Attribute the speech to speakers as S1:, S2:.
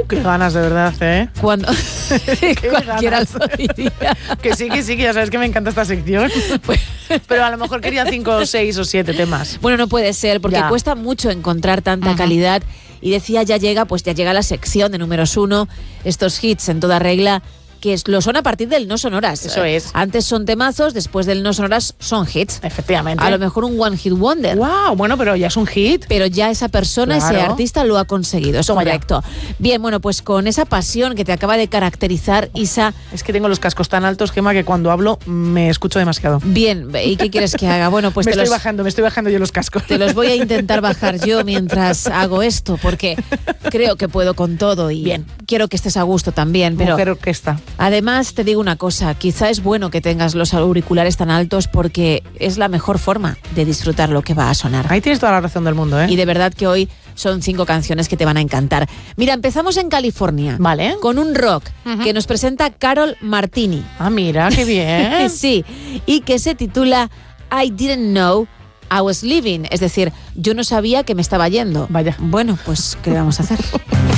S1: Qué ganas, de verdad, ¿eh?
S2: Cuando cualquiera lo diría.
S1: Que sí, ya sabes que me encanta esta sección. Pero a lo mejor quería 5, 6 o 7 temas.
S2: Bueno, no puede ser, porque cuesta mucho encontrar tanta calidad. Y decía, ya llega la sección de números 1, estos hits en toda regla, que lo son a partir del no sonoras.
S1: Eso es.
S2: Antes son temazos, después del no sonoras son hits.
S1: Efectivamente.
S2: A lo mejor un one hit wonder.
S1: Wow, bueno, pero ya es un hit.
S2: Pero ya esa persona, ese artista lo ha conseguido, es correcto. Bien, bueno, pues con esa pasión que te acaba de caracterizar, Isa...
S1: Es que tengo los cascos tan altos, Gemma, que cuando hablo me escucho demasiado.
S2: Bien, ¿y qué quieres que haga? Bueno, pues
S1: me estoy bajando yo los cascos.
S2: Te los voy a intentar bajar yo mientras hago esto, porque creo que puedo con todo y
S1: bien.
S2: Quiero que estés a gusto también. Pero
S1: Mujer orquesta.
S2: Además, te digo una cosa, quizá es bueno que tengas los auriculares tan altos porque es la mejor forma de disfrutar lo que va a sonar.
S1: Ahí tienes toda la razón del mundo, ¿eh?
S2: Y de verdad que hoy son 5 canciones que te van a encantar. Mira, empezamos en California.
S1: Vale.
S2: Con un rock que nos presenta Carol Martini.
S1: Ah, mira, qué bien.
S2: Sí, y que se titula I Didn't Know I Was Leaving. Es decir, yo no sabía que me estaba yendo.
S1: Vaya.
S2: Bueno, pues, ¿qué le vamos a hacer?